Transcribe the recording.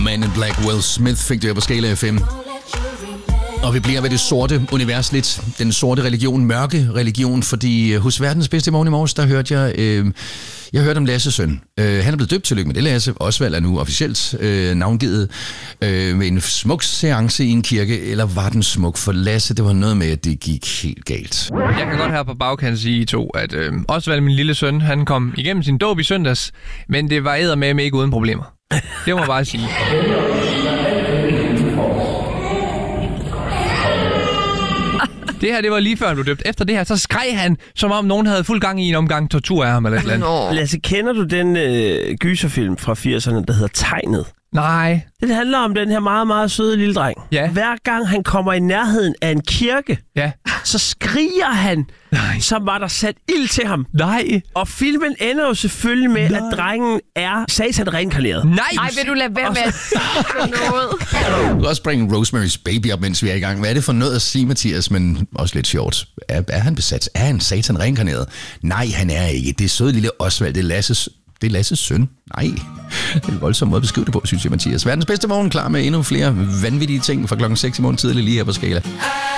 Man in Black, Will Smith fik det her på Skala FM. Og vi bliver ved det sorte univers lidt. Den sorte religion, mørke religion, fordi hos verdens bedste morgen i morges, der hørte jeg hørte om Lasses søn. Han er blevet døbt, tillykke med det, Lasse. Osvald er nu officielt navngivet med en smuk seance i en kirke. Eller var den smuk for Lasse? Det var noget med, at det gik helt galt. Jeg kan godt her på bagkant sige to, at Osvald, min lille søn, han kom igennem sin dåb i søndags, men det var eddermame ikke uden problemer. Det må jeg bare sige. Det her, det var lige før han blev døbt. Efter det her, så skreg han, som om nogen havde fuld gang i en omgang tortur af ham eller et eller andet. Lasse, kender du den gyserfilm fra 80'erne, der hedder Tegnet? Nej. Det handler om den her meget, meget søde lille dreng. Ja. Hver gang han kommer i nærheden af en kirke, ja, så skriger han, som var der sat ild til ham. Nej. Og filmen ender jo selvfølgelig med, at drengen er satan reinkarneret. Nej, vil du lade være med at sige noget? Du kan også bringe Rosemary's Baby op, mens vi er i gang. Hvad er det for noget at sige, Mathias, men også lidt sjovt? Er han besat? Er han satan reinkarneret? Nej, han er ikke. Det er søde lille Osvald. Det er Lasses søn. Nej, det er en voldsom måde at beskrive det på, synes jeg, Mathias. Verdens bedste morgen klar med endnu flere vanvittige ting fra klokken 6 i morgen tidlig lige her på Skala.